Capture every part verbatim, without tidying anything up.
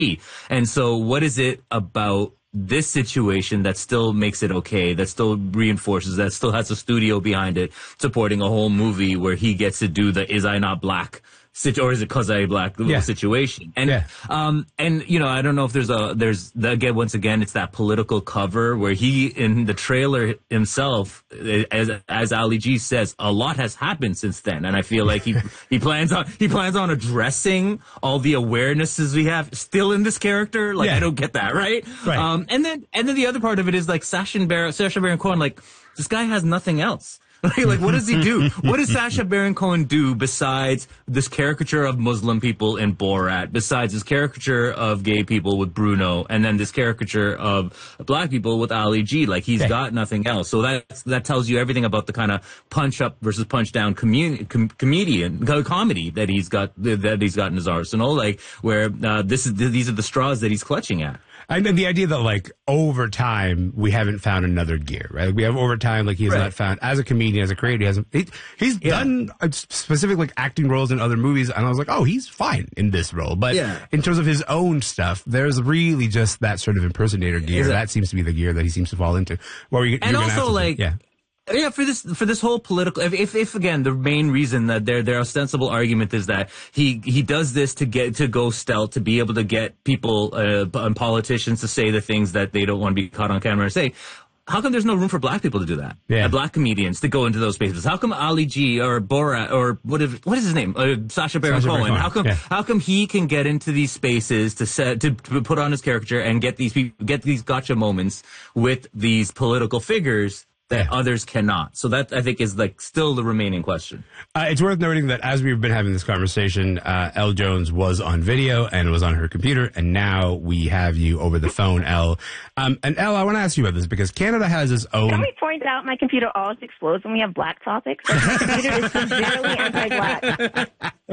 And so what is it about this situation that still makes it okay, that still reinforces, that still has a studio behind it supporting a whole movie where he gets to do the "is I not black" situ- or is it "cause I black" Yeah. situation? And Yeah. um and you know, I don't know if there's a there's the, again once again it's that political cover where he in the trailer himself, as as Ali G says, a lot has happened since then, and I feel like he he plans on he plans on addressing all the awarenesses we have still in this character. Like Yeah. I don't get that, right? Right. Um, and then and then the other part of it is like Sacha Baron Sacha Baron Cohen. Like this guy has nothing else. Like, like, what does he do? What does Sacha Baron Cohen do besides this caricature of Muslim people in Borat, besides this caricature of gay people with Bruno, and then this caricature of black people with Ali G? Like, he's Okay. got nothing else. So that that tells you everything about the kind of punch up versus punch down commun- com- comedian co- comedy that he's got that he's got in his arsenal. Like, where uh, this is these are the straws that he's clutching at. And then the idea that, like, over time, we haven't found another gear, right? Like, we have over time, like, he has Right. not found, as a comedian, as a creator, he hasn't, he, he's Yeah. done uh, specific, like, acting roles in other movies, and I was like, oh, he's fine in this role. But Yeah. in terms of his own stuff, there's really just that sort of impersonator gear. Exactly. That seems to be the gear that he seems to fall into. Where you, And you're gonna also, have to- like, yeah. Yeah, for this for this whole political, if, if if again the main reason that their their ostensible argument is that he he does this to get to go stealth, to be able to get people uh, and politicians to say the things that they don't want to be caught on camera and say. How come there's no room for black people to do that? Yeah. Uh, black comedians to go into those spaces. How come Ali G or Borat or what is what is his name? Uh, Sacha Baron Sacha Baron Cohen. Cohen, How come yeah. how come he can get into these spaces to set to, to put on his caricature and get these people get these gotcha moments with these political figures that Yeah. others cannot? So that, I think, is like still the remaining question. Uh, it's worth noting that as we've been having this conversation, uh, Elle Jones was on video and it was on her computer, and now we have you over the phone, Elle. Um, and Elle, I want to ask you about this because Canada has its own. Can we point out my computer always explodes when we have black topics? Like, my computer is severely anti-black.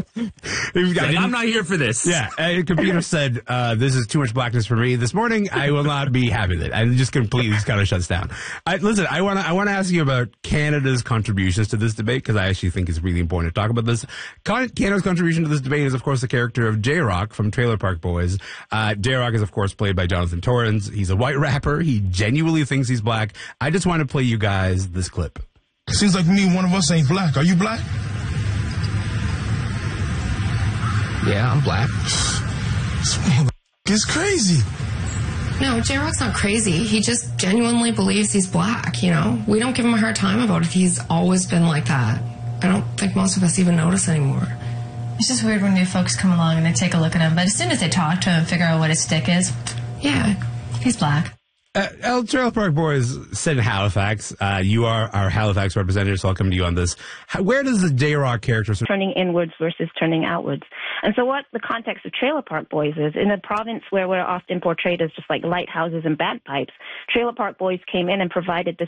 We've got- Like, I'm not here for this. Yeah, a computer said, uh, this is too much blackness for me. This morning, I will not be having it. And it just completely just kind of shuts down. I, listen, I want to I want to ask you about Canada's contributions to this debate, because I actually think it's really important to talk about this. Con- Canada's contribution to this debate is, of course, the character of J-Rock from Trailer Park Boys. Uh, J-Rock is, of course, played by Jonathan Torrens. He's a white rapper. He genuinely thinks he's black. I just want to play you guys this clip. Seems like me, one of us ain't black. Are you black? Yeah, I'm black. It's crazy. No, J-Rock's not crazy. He just genuinely believes he's black, you know? We don't give him a hard time about it. He's always been like that. I don't think most of us even notice anymore. It's just weird when new folks come along and they take a look at him, but as soon as they talk to him and figure out what his stick is, Yeah. he's black. Uh, El Trailer Park Boys said in Halifax. Uh, you are our Halifax representative, so I'll come to you on this. How, where does the J-Rock character... Turning inwards versus turning outwards. And so what the context of Trailer Park Boys is, in a province where we're often portrayed as just like lighthouses and bagpipes, Trailer Park Boys came in and provided this